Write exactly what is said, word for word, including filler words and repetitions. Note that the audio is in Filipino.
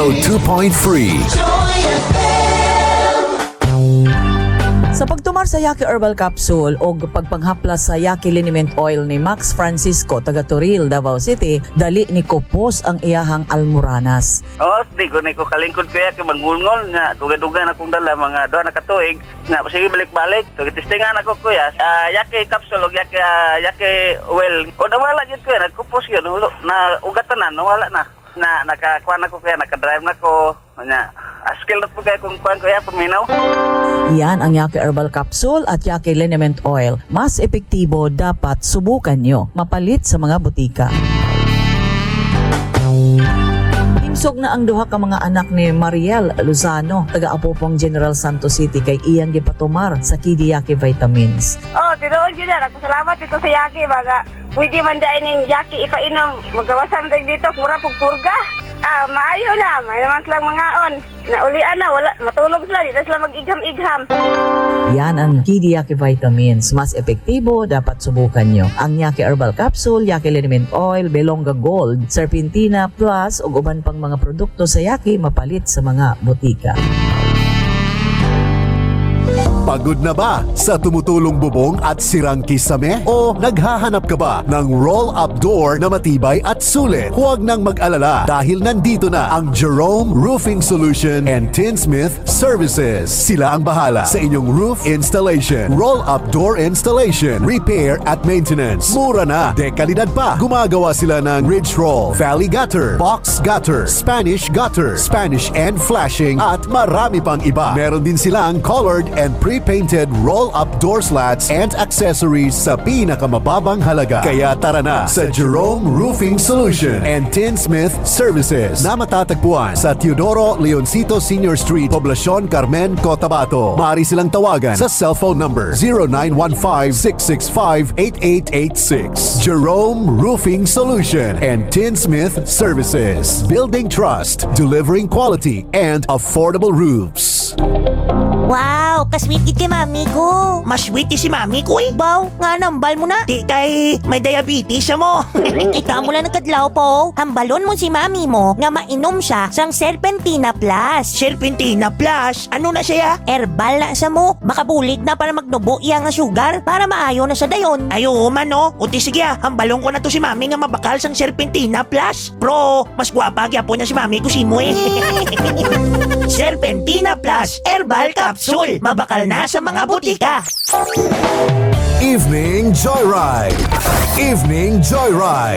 one oh two point three. Sa pagtumar sa Yaki Herbal Capsule o pagpanghaplas sa Yaki Liniment Oil ni Max Francisco taga Toril, Davao City, dali ni Kopos ang iyahang almoranas. Oo, di ko na ko kalingkod ko yan, mangulngol nga, tugad-tugan akong dala, mga doon nakatuig, nga, sige balik-balik, so testingan ako kuya, uh, Yaki Capsule o Yaki, uh, Yaki Oil, o nawala dyan kuya, nagkupos yun, na ugatan na, nawala na, na nakakuha na ko kaya, nakadrive na ko, na, skill na po kaya kung kuhan ko yan, paminaw. Yan ang Yaki Herbal Capsule at Yaki Liniment Oil. Mas epektibo, dapat subukan nyo. Mapalit sa mga butika. Himsog na ang duha ka mga anak ni Mariel Luzano, taga-Apopong General Santos City, kay iyang gipatumar sa Kidi Yaki Vitamins. Oh, tinuod yun na. Salamat dito sa Yaki, baga. Pwede man dahil ng Yaki ipainom. Magawasan din dito, pura pugpurga. Ah, maayo na. May naman silang mga on. Naulian na, wala. Matulog sila. Dito sila mag-igham-igham. Yan ang Kidi Yaki Vitamins. Mas epektibo, dapat subukan nyo. Ang Yaki Herbal Capsule, Yaki Liniment Oil, Belonga Gold, Serpentina Plus, o uban pang mga produkto sa Yaki mapalit sa mga butika. Pagod na ba sa tumutulong bubong at sirang kisame? O naghahanap ka ba ng roll-up door na matibay at sulit? Huwag nang mag-alala dahil nandito na ang Jerome Roofing Solution and Tinsmith Services. Sila ang bahala sa inyong roof installation, roll-up door installation, repair at maintenance. Mura na, dekalidad pa. Gumagawa sila ng ridge roll, valley gutter, box gutter, Spanish gutter, Spanish and flashing at marami pang iba. Meron din silang colored and pre-painted roll-up door slats and accessories sa pinakamababang halaga. Kaya tara na sa Jerome Roofing Solution and Tinsmith Services na matatagpuan sa Teodoro Leoncito Senior Street, Poblacion Carmen, Cotabato. Maaari silang tawagan sa cellphone number zero nine one five, six six five, eight eight eight six. Jerome Roofing Solution and Tinsmith Services. Building trust, delivering quality and affordable roofs. Wow, kasweet kay mami ko. Mas sweet si mami ko eh. Baw, nga nambal mo na. Di kay may diabetes siya mo. Ikaw mo lang nagkadlaw po. Hambalon mo si mami mo nga mainom siya sang Serpentina Plus. Serpentina Plus? Ano na siya? Herbal na siya mo. Makabulig na para magnubo iya nga sugar para maayo na siya dayon. Ayo man no. O ti sige ah, hambalon ko na to si mami nga mabakal sang Serpentina Plus. Pro, mas gwapa gyapon niya si mami ko si mo eh. Serpentina Plus Herbal Capsule. Mabakal na sa mga butika. Evening Joyride. Evening Joyride.